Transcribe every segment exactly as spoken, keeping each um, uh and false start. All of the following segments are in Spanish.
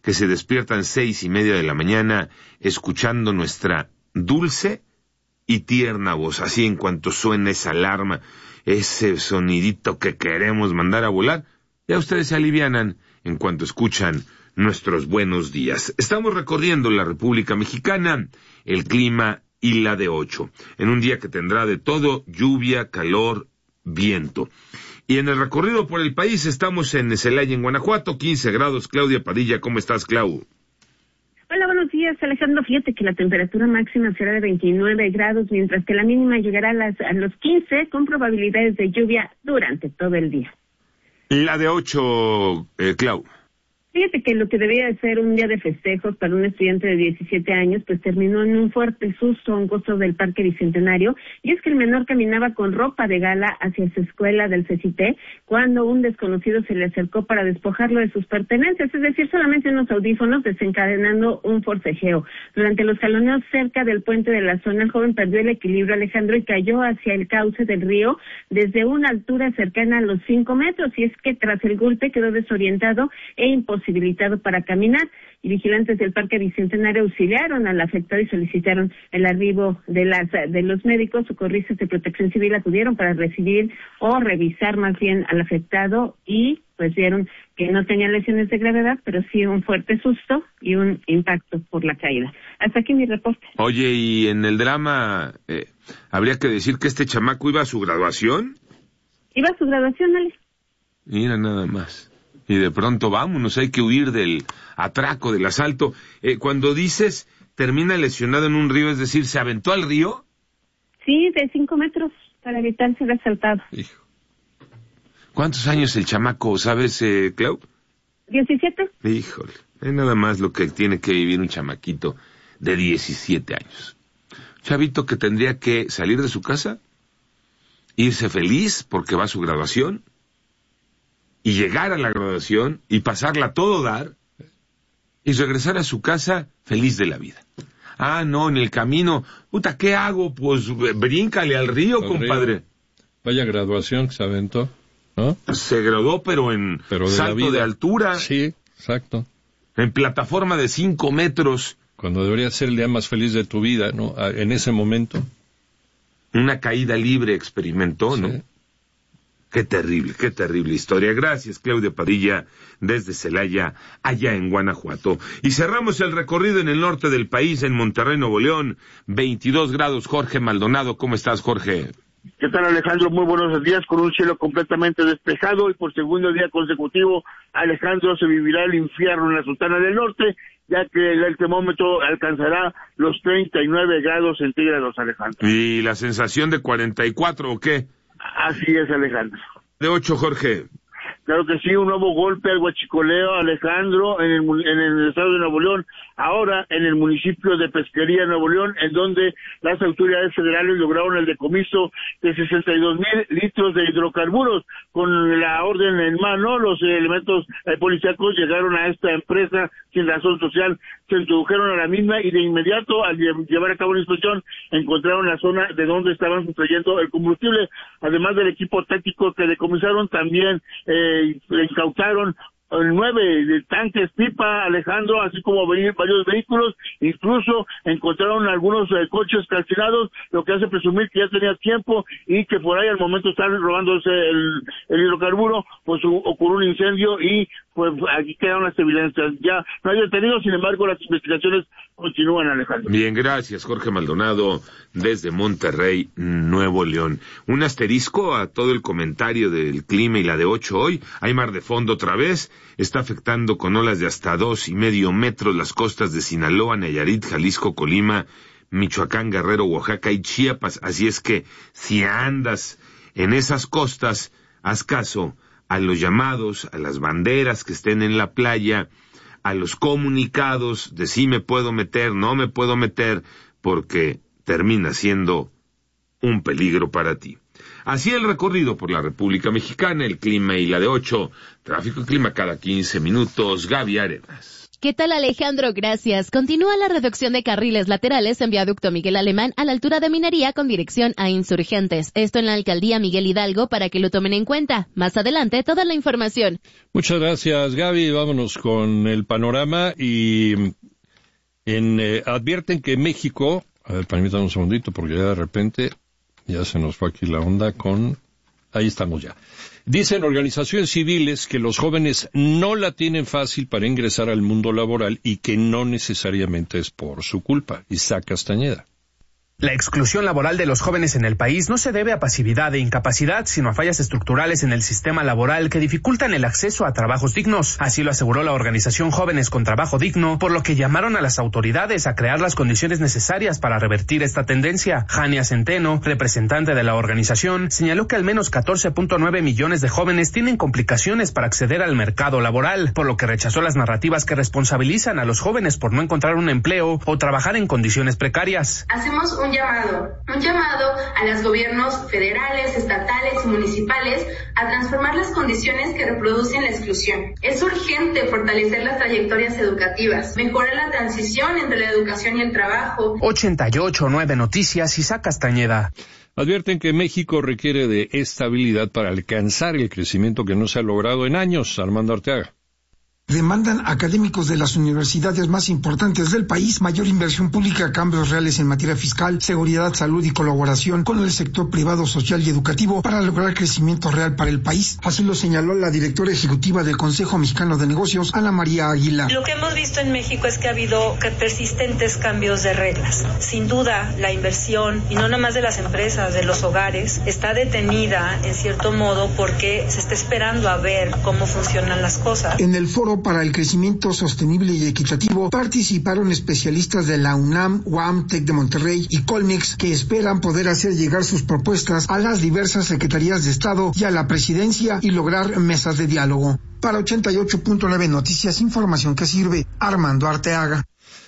que se despiertan seis y media de la mañana escuchando nuestra dulce y tierna voz. Así en cuanto suena esa alarma, ese sonidito que queremos mandar a volar, ya ustedes se alivianan en cuanto escuchan nuestros buenos días. Estamos recorriendo la República Mexicana, el clima y la de ocho, en un día que tendrá de todo: lluvia, calor, viento. Y en el recorrido por el país estamos en Celaya, en Guanajuato, quince grados. Claudia Padilla, ¿cómo estás, Clau? Hola, buenos días, Alejandro. Fíjate que la temperatura máxima será de veintinueve grados, mientras que la mínima llegará a, las, a los quince, con probabilidades de lluvia durante todo el día. La de ocho, eh, Clau. Fíjate que lo que debía de ser un día de festejos para un estudiante de diecisiete años, pues terminó en un fuerte susto a un costado del Parque Bicentenario, y es que el menor caminaba con ropa de gala hacia su escuela del CECITE cuando un desconocido se le acercó para despojarlo de sus pertenencias, es decir, solamente unos audífonos, desencadenando un forcejeo. Durante los jaloneos cerca del puente de la zona, el joven perdió el equilibrio, Alejandro, y cayó hacia el cauce del río desde una altura cercana a los cinco metros, y es que tras el golpe quedó desorientado e imposible posibilitado para caminar, y vigilantes del Parque Bicentenario auxiliaron al afectado y solicitaron el arribo de las de los médicos. Socorristas de Protección Civil acudieron para recibir o revisar más bien al afectado, y pues vieron que no tenía lesiones de gravedad, pero sí un fuerte susto y un impacto por la caída. Hasta aquí mi reporte. Oye, y en el drama, eh, habría que decir que este chamaco iba a su graduación. Iba a su graduación, Ale. Mira nada más. Y de pronto vámonos, hay que huir del atraco, del asalto. Eh, cuando dices termina lesionado en un río, es decir, ¿se aventó al río? Sí, de cinco metros, para evitar ser asaltado. Hijo. ¿Cuántos años el chamaco, sabes, eh, Clau? diecisiete. Híjole, es nada más lo que tiene que vivir un chamaquito de diecisiete años. Chavito que tendría que salir de su casa, irse feliz porque va a su graduación, y llegar a la graduación y pasarla a todo dar, y regresar a su casa feliz de la vida. Ah, no, en el camino, puta, ¿qué hago? Pues bríncale al río, al compadre. Río. Vaya graduación que se aventó, ¿no? Se graduó, pero en pero de salto de altura. Sí, exacto. En plataforma de cinco metros. Cuando debería ser el día más feliz de tu vida, ¿no? En ese momento. Una caída libre experimentó, ¿no? Sí. Qué terrible, qué terrible historia. Gracias, Claudia Padilla, desde Celaya, allá en Guanajuato. Y cerramos el recorrido en el norte del país, en Monterrey, Nuevo León, veintidós grados. Jorge Maldonado, ¿cómo estás, Jorge? ¿Qué tal, Alejandro? Muy buenos días, con un cielo completamente despejado, y por segundo día consecutivo, Alejandro, se vivirá el infierno en la Sultana del Norte, ya que el, el termómetro alcanzará los treinta y nueve grados centígrados, Alejandro. ¿Y la sensación de cuarenta y cuatro o qué? Así es, Alejandro. De ocho, Jorge. Claro que sí, un nuevo golpe al huachicoleo, Alejandro, en el, en el estado de Nuevo León, ahora en el municipio de Pesquería, Nuevo León, en donde las autoridades federales lograron el decomiso de sesenta y dos mil litros de hidrocarburos. Con la orden en mano, los elementos eh, policíacos llegaron a esta empresa sin razón social, se introdujeron a la misma, y de inmediato, al llevar a cabo una inspección, encontraron la zona de donde estaban sustrayendo el combustible. Además del equipo táctico que decomisaron, también eh, incautaron nueve tanques pipa, Alejandro, así como varios vehículos. Incluso encontraron algunos eh, coches calcinados, lo que hace presumir que ya tenía tiempo y que por ahí al momento están robándose el, el hidrocarburo, pues uh, ocurrió un incendio y pues aquí quedaron las evidencias. Ya no hay detenidos, sin embargo las investigaciones continúan, Alejandro. Bien, gracias, Jorge Maldonado, desde Monterrey, Nuevo León. Un asterisco a todo el comentario del clima y la de ocho hoy. Hay mar de fondo otra vez. Está afectando con olas de hasta dos y medio metros las costas de Sinaloa, Nayarit, Jalisco, Colima, Michoacán, Guerrero, Oaxaca y Chiapas. Así es que si andas en esas costas, haz caso a los llamados, a las banderas que estén en la playa, a los comunicados de si me puedo meter, no me puedo meter, porque termina siendo un peligro para ti. Así el recorrido por la República Mexicana, el clima y la de ocho, tráfico y clima cada quince minutos. Gaby Arenas. ¿Qué tal, Alejandro? Gracias. Continúa la reducción de carriles laterales en viaducto Miguel Alemán a la altura de Minería con dirección a Insurgentes. Esto en la alcaldía Miguel Hidalgo para que lo tomen en cuenta. Más adelante, toda la información. Muchas gracias, Gaby. Vámonos con el panorama y en, eh, advierten que México, a ver, permítanme un segundito porque ya de repente ya se nos fue aquí la onda con, ahí estamos ya. Dicen organizaciones civiles que los jóvenes no la tienen fácil para ingresar al mundo laboral y que no necesariamente es por su culpa. Isaac Castañeda. La exclusión laboral de los jóvenes en el país no se debe a pasividad e incapacidad, sino a fallas estructurales en el sistema laboral que dificultan el acceso a trabajos dignos. Así lo aseguró la organización Jóvenes con Trabajo Digno, por lo que llamaron a las autoridades a crear las condiciones necesarias para revertir esta tendencia. Jania Centeno, representante de la organización, señaló que al menos catorce punto nueve millones de jóvenes tienen complicaciones para acceder al mercado laboral, por lo que rechazó las narrativas que responsabilizan a los jóvenes por no encontrar un empleo o trabajar en condiciones precarias. Hacemos un Un llamado, un llamado a los gobiernos federales, estatales y municipales a transformar las condiciones que reproducen la exclusión. Es urgente fortalecer las trayectorias educativas, mejorar la transición entre la educación y el trabajo. ochenta y ocho punto nueve Noticias, Isaac Castañeda. Advierten que México requiere de estabilidad para alcanzar el crecimiento que no se ha logrado en años. Armando Arteaga. Demandan académicos de las universidades más importantes del país mayor inversión pública, cambios reales en materia fiscal, seguridad, salud y colaboración con el sector privado, social y educativo para lograr crecimiento real para el país. Así lo señaló la directora ejecutiva del Consejo Mexicano de Negocios, Ana María Aguilar. Lo que hemos visto en México es que ha habido persistentes cambios de reglas. Sin duda, la inversión, y no nada más de las empresas, de los hogares, está detenida en cierto modo porque se está esperando a ver cómo funcionan las cosas. En el foro para el crecimiento sostenible y equitativo participaron especialistas de la UNAM, U A M, TEC de Monterrey y Colmex, que esperan poder hacer llegar sus propuestas a las diversas secretarías de Estado y a la presidencia y lograr mesas de diálogo. Para ochenta y ocho punto nueve Noticias, información que sirve. Armando Arteaga.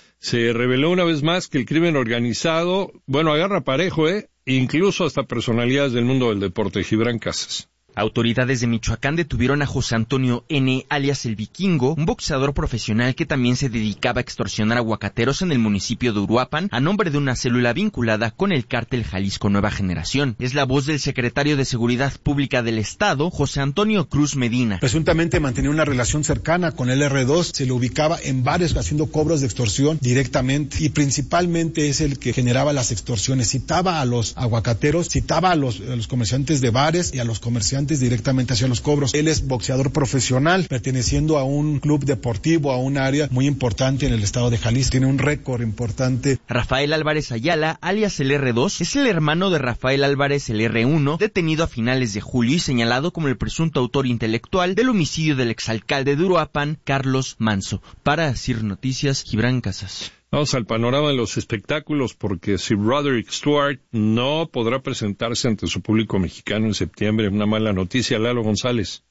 Se reveló una vez más que el crimen organizado, bueno, agarra parejo, ¿eh? Incluso hasta personalidades del mundo del deporte. Gibran Casas. Autoridades de Michoacán detuvieron a José Antonio N., alias El Vikingo, un boxeador profesional que también se dedicaba a extorsionar aguacateros en el municipio de Uruapan a nombre de una célula vinculada con el cártel Jalisco Nueva Generación. Es la voz del secretario de Seguridad Pública del Estado, José Antonio Cruz Medina. Presuntamente mantenía una relación cercana con el erre dos, se le ubicaba en bares haciendo cobros de extorsión directamente y principalmente es el que generaba las extorsiones. Citaba a los aguacateros, citaba a los, a los comerciantes de bares y a los comerciantes directamente hacia los cobros. Él es boxeador profesional, perteneciendo a un club deportivo, a un área muy importante en el estado de Jalisco. Tiene un récord importante. Rafael Álvarez Ayala, alias el erre dos, es el hermano de Rafael Álvarez, el erre uno, detenido a finales de julio y señalado como el presunto autor intelectual del homicidio del exalcalde de Uruapan, Carlos Manso. Para Asir Noticias, Gibran Casas. Vamos al panorama de los espectáculos porque Sir Roderick Stewart no podrá presentarse ante su público mexicano en septiembre. Una mala noticia, Lalo González.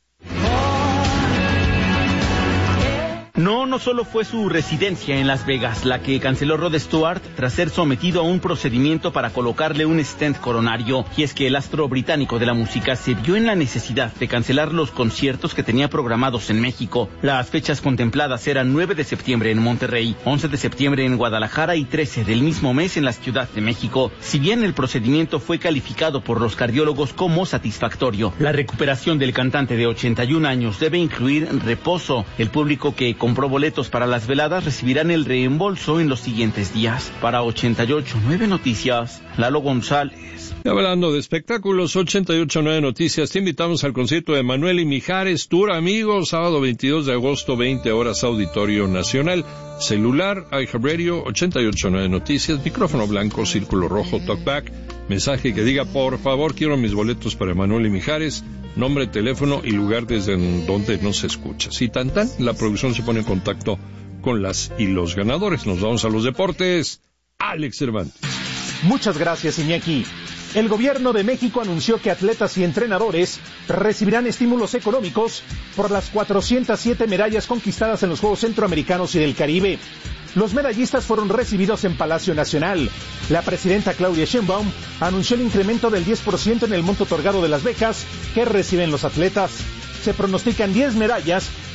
No, no solo fue su residencia en Las Vegas la que canceló Rod Stewart tras ser sometido a un procedimiento para colocarle un stent coronario. Y es que el astro británico de la música se vio en la necesidad de cancelar los conciertos que tenía programados en México. Las fechas contempladas eran nueve de septiembre en Monterrey, once de septiembre en Guadalajara y trece del mismo mes en la Ciudad de México. Si bien el procedimiento fue calificado por los cardiólogos como satisfactorio, la recuperación del cantante de ochenta y un años debe incluir reposo. El público que compró boletos para las veladas recibirán el reembolso en los siguientes días. Para ochenta y ocho punto nueve Noticias, Lalo González. Y hablando de espectáculos, ochenta y ocho punto nueve Noticias, te invitamos al concierto de Manuel y Mijares, Tour Amigos, sábado veintidós de agosto, veinte horas, Auditorio Nacional. Celular, iHeartRadio, ochenta y ocho punto nueve Noticias, micrófono blanco, círculo rojo, talkback, mensaje que diga, por favor, quiero mis boletos para Manuel y Mijares, nombre, teléfono y lugar desde donde no se escucha. Si tan tan, la producción se pone en contacto con las y los ganadores. Nos vamos a los deportes. Alex Cervantes. Muchas gracias, Iñaki. El gobierno de México anunció que atletas y entrenadores recibirán estímulos económicos por las cuatrocientas siete medallas conquistadas en los Juegos Centroamericanos y del Caribe. Los medallistas fueron recibidos en Palacio Nacional. La presidenta Claudia Sheinbaum anunció el incremento del diez por ciento en el monto otorgado de las becas que reciben los atletas. Se pronostican diez medallas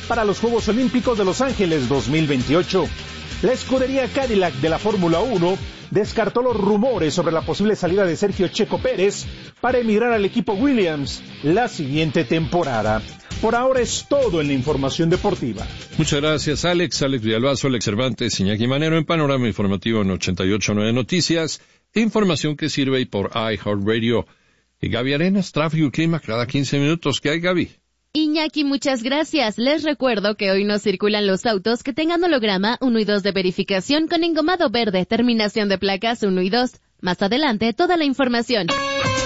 para los Juegos Olímpicos de Los Ángeles dos mil veintiocho. La escudería Cadillac de la Fórmula uno descartó los rumores sobre la posible salida de Sergio Checo Pérez para emigrar al equipo Williams la siguiente temporada. Por ahora es todo en la información deportiva. Muchas gracias, Alex. Alex Villalbazo, Alex Cervantes, Iñaki Manero en Panorama Informativo en ochenta y ocho punto nueve Noticias. Información que sirve y por iHeartRadio. Y Gaby Arenas, tráfico y clima cada quince minutos. ¿Qué hay, Gaby? Iñaki, muchas gracias. Les recuerdo que hoy no circulan los autos que tengan holograma uno y dos de verificación con engomado verde, terminación de placas uno y dos. Más adelante, toda la información.